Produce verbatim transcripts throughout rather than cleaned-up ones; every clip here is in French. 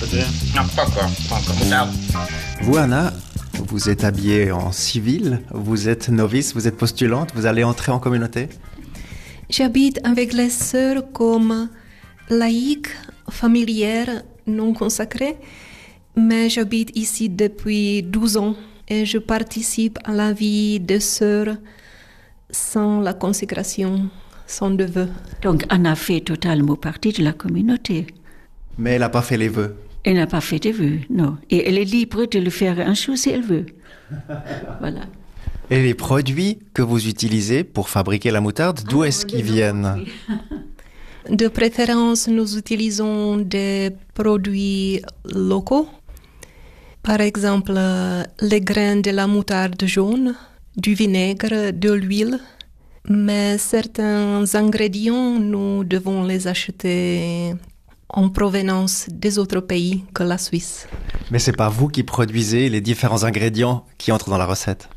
peut-être. Non, pas encore, pas encore. Tard. Vous, Anna, vous êtes habillée en civil, vous êtes novice, vous êtes postulante, vous allez entrer en communauté? J'habite avec les sœurs comme laïque, familière, non consacrée, mais j'habite ici depuis douze ans et je participe à la vie des sœurs sans la consécration, sans de vœux. Donc Anna fait totalement partie de la communauté. Mais elle n'a pas fait les vœux. Elle n'a pas fait de vœux, non. Et elle est libre de le faire un jour si elle veut. Voilà. Et les produits que vous utilisez pour fabriquer la moutarde, d'où ah, est-ce qu'ils viennent? De préférence, nous utilisons des produits locaux. Par exemple, les graines de la moutarde jaune, du vinaigre, de l'huile. Mais certains ingrédients, nous devons les acheter en provenance des autres pays que la Suisse. Mais c'est pas vous qui produisez les différents ingrédients qui entrent dans la recette?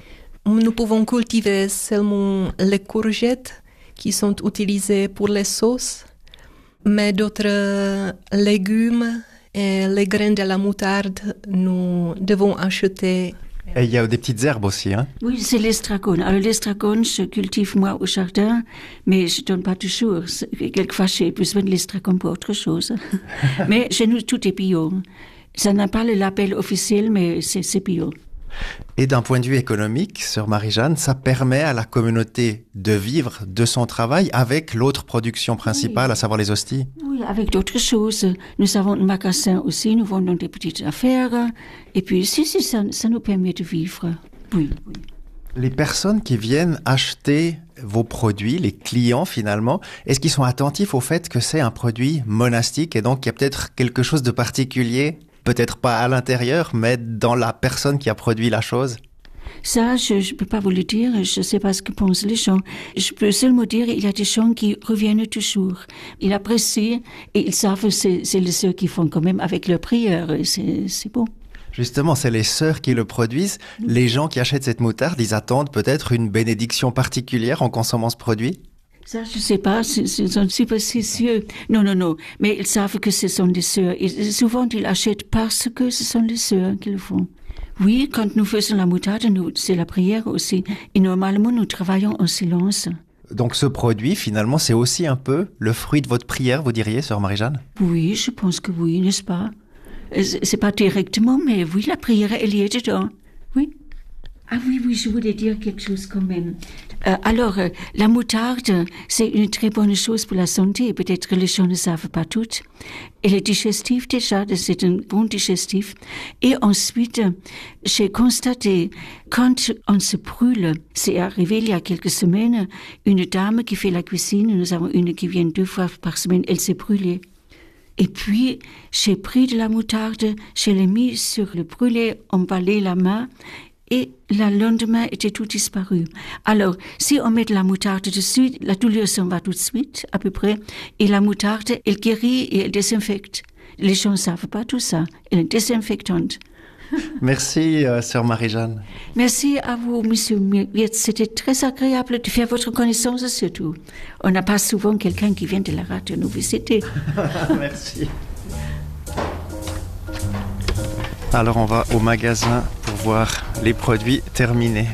Nous pouvons cultiver seulement les courgettes qui sont utilisées pour les sauces, mais d'autres légumes et les graines de la moutarde, nous devons acheter. Et il y a des petites herbes aussi, hein? Oui, c'est l'estragone. Alors l'estragone, je cultive moi au jardin, mais je ne donne pas toujours. Quelquefois, j'ai besoin de l'estragone pour autre chose. Mais chez nous, tout est bio. Ça n'a pas le label officiel, mais c'est, c'est bio. Et d'un point de vue économique, sœur Marie-Jeanne, ça permet à la communauté de vivre de son travail avec l'autre production principale, oui. À savoir les hosties. Oui, avec d'autres choses. Nous avons un magasin aussi, nous vendons des petites affaires. Et puis, si, si, ça, ça nous permet de vivre. Oui, oui. Les personnes qui viennent acheter vos produits, les clients finalement, est-ce qu'ils sont attentifs au fait que c'est un produit monastique et donc il y a peut-être quelque chose de particulier? Peut-être pas à l'intérieur, mais dans la personne qui a produit la chose? Ça, je ne peux pas vous le dire. Je ne sais pas ce que pensent les gens. Je peux seulement dire qu'il y a des gens qui reviennent toujours. Ils apprécient et ils savent que c'est, c'est les sœurs qui font quand même avec leur prière. C'est, c'est bon. Justement, c'est les sœurs qui le produisent. Les gens qui achètent cette moutarde, ils attendent peut-être une bénédiction particulière en consommant ce produit? Ça, je ne sais pas, ils sont superstitieux. Non, non, non, mais ils savent que ce sont des sœurs. Et souvent, ils achètent parce que ce sont les sœurs qui le font. Oui, quand nous faisons la moutarde, nous, c'est la prière aussi. Et normalement, nous travaillons en silence. Donc ce produit, finalement, c'est aussi un peu le fruit de votre prière, vous diriez, sœur Marie-Jeanne? Oui, je pense que oui, n'est-ce pas? C'est pas directement, mais oui, la prière, elle y est dedans. Oui. Ah oui, oui, je voulais dire quelque chose quand même. Euh, alors, euh, la moutarde, c'est une très bonne chose pour la santé. Peut-être que les gens ne savent pas toutes. Elle est digestive déjà, c'est un bon digestif. Et ensuite, j'ai constaté, quand on se brûle, c'est arrivé il y a quelques semaines, une dame qui fait la cuisine, nous avons une qui vient deux fois par semaine, elle s'est brûlée. Et puis, j'ai pris de la moutarde, je l'ai mis sur le brûlé, emballé la main, et le lendemain était tout disparu. Alors, si on met de la moutarde dessus, la douleur s'en va tout de suite, à peu près, et la moutarde, elle guérit et elle désinfecte. Les gens ne savent pas tout ça. Elle est désinfectante. Merci, euh, sœur Marie-Jeanne. Merci à vous, monsieur. C'était très agréable de faire votre connaissance surtout. On n'a pas souvent quelqu'un qui vient de la radio nous visiter. Merci. Alors on va au magasin pour voir les produits terminés.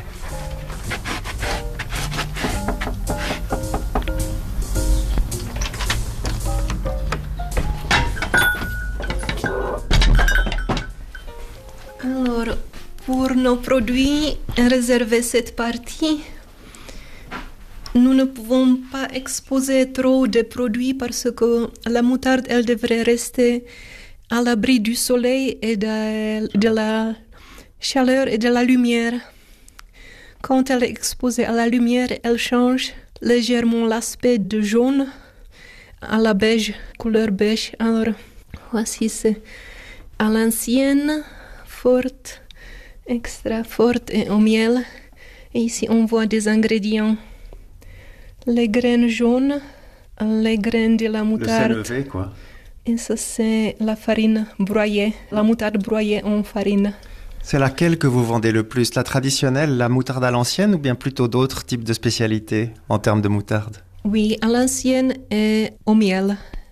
Alors, pour nos produits, réserver cette partie, nous ne pouvons pas exposer trop de produits parce que la moutarde, elle devrait rester à l'abri du soleil et de, de la chaleur et de la lumière. Quand elle est exposée à la lumière, elle change légèrement l'aspect de jaune à la beige, couleur beige. Alors, voici, c'est à l'ancienne, forte, extra forte et au miel. Et ici, on voit des ingrédients. Les graines jaunes, les graines de la moutarde. Le sel levé, quoi. Et ça, c'est la farine broyée, la moutarde broyée en farine. C'est laquelle que vous vendez le plus? La traditionnelle, la moutarde à l'ancienne ou bien plutôt d'autres types de spécialités en termes de moutarde? Oui, à l'ancienne et au miel.